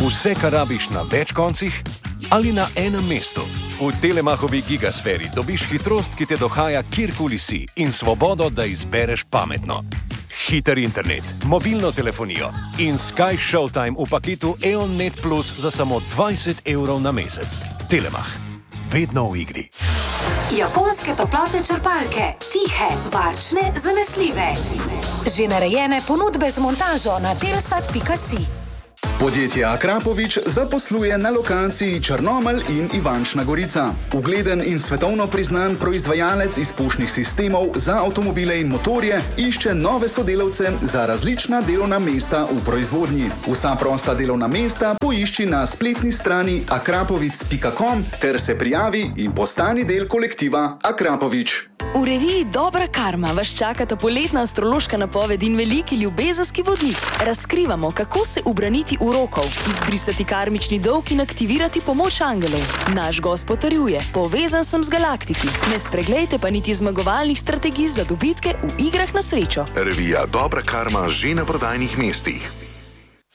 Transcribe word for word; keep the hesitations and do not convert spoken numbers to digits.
Vse, kar rabiš na več koncih ali na enem mestu. V Telemachovi gigasferi dobiš hitrost, ki te dohaja kjerkoli si in svobodo, da izbereš pametno. Hiter internet, mobilno telefonijo in Sky Showtime v paketu EONnet Plus za samo dvajset evrov na mesec. Telemach. Vedno v igri. Japonske toplotne črpalke. Tihe, varčne, zanesljive. Že narejene ponudbe z montažo na telsat pika si. Podjetje Akrapovič zaposluje na lokaciji Črnomelj in Ivančna Gorica. Ugleden in svetovno priznan proizvajalec izpušnih sistemov za avtomobile in motorje išče nove sodelavce za različna delovna mesta v proizvodnji. Vsa prosta delovna mesta poišči na spletni strani akrapovic pika com ter se prijavi in postani del kolektiva Akrapovič. V reviji Dobra karma vas čakata poletna astrološka napoved in veliki ljubezenski vodnik. Razkrivamo, kako se ubraniti urokov, izbrisati karmični dolg in aktivirati pomoč angelov. Naš gost potrjuje, povezan sem z galaktiki. Ne spreglejte pa niti zmagovalnih strategij za dobitke v igrah na srečo. Revija Dobra karma že na prodajnih mestih.